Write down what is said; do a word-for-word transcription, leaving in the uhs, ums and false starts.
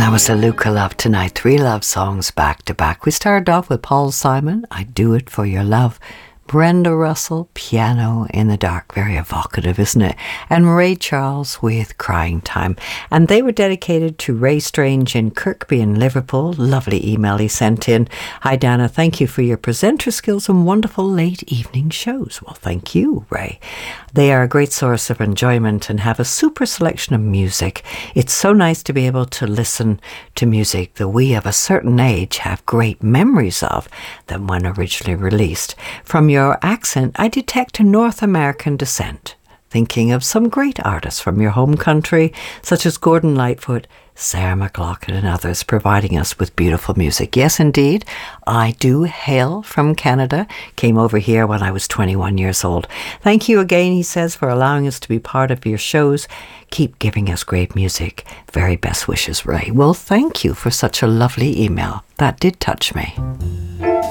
That was a Luca Love Tonight. Three love songs back to back. We started off with Paul Simon, I Do It For Your Love. Brenda Russell, Piano in the Dark. Very evocative, isn't it? And Ray Charles with Crying Time. And they were dedicated to Ray Strange in Kirkby in Liverpool. Lovely email he sent in. Hi, Dana. Thank you for your presenter skills and wonderful late evening shows. Well, thank you, Ray. They are a great source of enjoyment and have a super selection of music. It's so nice to be able to listen to music that we of a certain age have great memories of than when originally released. From your accent, I detect a North American descent. Thinking of some great artists from your home country, such as Gordon Lightfoot, Sarah McLachlan and others, providing us with beautiful music. Yes, indeed, I do hail from Canada. Came over here when I was twenty-one years old. Thank you again, he says, for allowing us to be part of your shows. Keep giving us great music. Very best wishes, Ray. Well, thank you for such a lovely email. That did touch me.